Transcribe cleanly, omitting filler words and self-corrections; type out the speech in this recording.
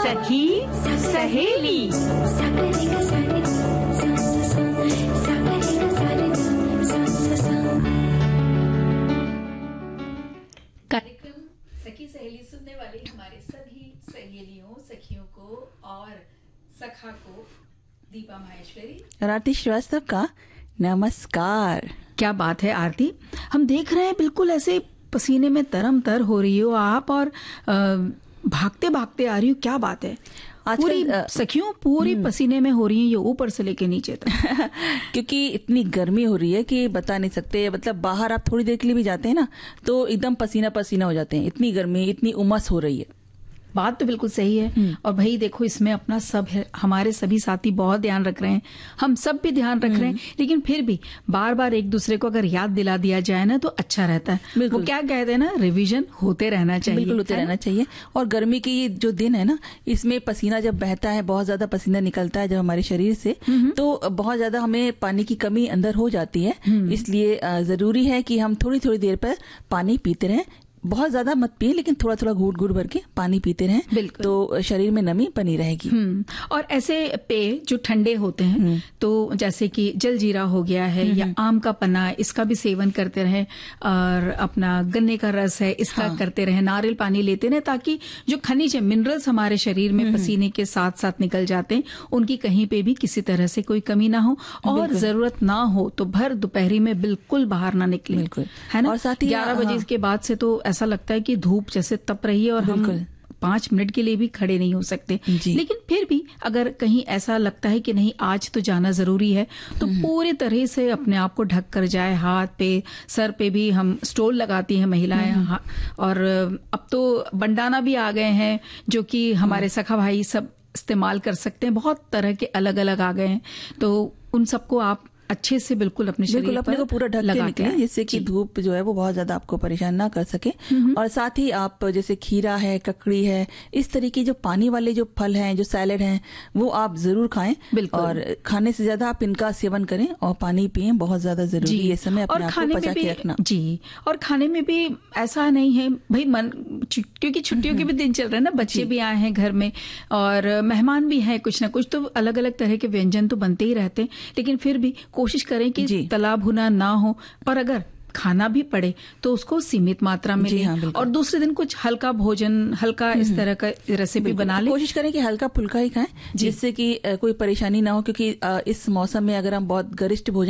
सखी सहेली। कार्यक्रम सखी सहेली सुनने वाले हमारे सभी सहेलियों, सखियों को और सखा को दीपा माहेश्वरी और आरती श्रीवास्तव का नमस्कार। क्या बात है आरती, हम देख रहे हैं बिल्कुल ऐसे पसीने में तरम तर हो रही हो आप और भागते भागते आ रही हो। क्या बात है, पूरी सखियों पूरी पसीने में हो रही है, ये ऊपर से लेके नीचे तक। क्योंकि इतनी गर्मी हो रही है कि बता नहीं सकते। मतलब बाहर आप थोड़ी देर के लिए भी जाते हैं ना तो एकदम पसीना पसीना हो जाते हैं, इतनी गर्मी, इतनी उमस हो रही है। बात तो बिल्कुल सही है। और भाई देखो, इसमें अपना सब है, हमारे सभी साथी बहुत ध्यान रख रहे हैं, हम सब भी ध्यान रख रहे हैं, लेकिन फिर भी बार बार एक दूसरे को अगर याद दिला दिया जाए ना तो अच्छा रहता है। वो क्या कहते हैं ना, रिवीजन होते रहना चाहिए। बिल्कुल होते रहना चाहिए। और गर्मी की ये जो दिन है ना, इसमें पसीना जब बहता है, बहुत ज्यादा पसीना निकलता है जब हमारे शरीर से, तो बहुत ज्यादा हमें पानी की कमी अंदर हो जाती है। इसलिए जरूरी है कि हम थोड़ी थोड़ी देर पर पानी पीते रहें। बहुत ज्यादा मत पिए, लेकिन थोड़ा थोड़ा घूट घूट भर के पानी पीते रहें, तो शरीर में नमी बनी रहेगी। और ऐसे पेय जो ठंडे होते हैं, तो जैसे कि जलजीरा हो गया है या आम का पन्ना, इसका भी सेवन करते रहें। और अपना गन्ने का रस है, इसका करते रहें। नारियल पानी लेते रहें, ताकि जो खनिज है, मिनरल्स हमारे शरीर में पसीने के साथ साथ निकल जाते हैं, उनकी कहीं पे भी किसी तरह से कोई कमी ना हो। और जरूरत ना हो तो भर दोपहरी में बिल्कुल बाहर ना निकले, है ना। और साथ ही 11 बजे के बाद से तो ऐसा लगता है कि धूप जैसे तप रही है और हम 5 मिनट के लिए भी खड़े नहीं हो सकते। लेकिन फिर भी अगर कहीं ऐसा लगता है कि नहीं आज तो जाना जरूरी है, तो पूरी तरह से अपने आप को ढक कर जाए। हाथ पे, सर पे भी हम स्टोल लगाती हैं महिलाएं। और अब तो बंडाना भी आ गए हैं जो कि हमारे सखा भाई सब इस्तेमाल कर सकते हैं। बहुत तरह के अलग अलग आ गए हैं, तो उन सबको आप अच्छे से बिल्कुल अपने शरीर अपने को पूरा ढक के निकले, जिससे कि धूप जो है वो बहुत ज्यादा आपको परेशान ना कर सके। और साथ ही आप जैसे खीरा है, ककड़ी है, इस तरीके जो पानी वाले जो फल हैं, जो सैलेड हैं, वो आप जरूर खाएं। और खाने से ज्यादा आप इनका सेवन करें और पानी पिएं, बहुत ज्यादा जरूरी है इस समय अपने आप को पचा के रखना। जी, और खाने में भी ऐसा नहीं है भाई मन, क्योंकि छुट्टियों के भी दिन चल रहे हैं ना, बच्चे भी आए हैं घर में और मेहमान भी हैं, कुछ ना कुछ तो अलग अलग तरह के व्यंजन तो बनते ही रहते हैं। लेकिन फिर भी कोशिश करें कि तला भुना ना हो, पर अगर खाना भी पड़े तो उसको सीमित मात्रा में लें। और दूसरे दिन कुछ हल्का भोजन, हल्का इस तरह का रेसिपी बना लें। कोशिश करें कि हल्का फुल्का ही खाएं, जिससे कि कोई परेशानी ना हो। क्योंकि इस मौसम में अगर हम बहुत गरिष्ठ भोजन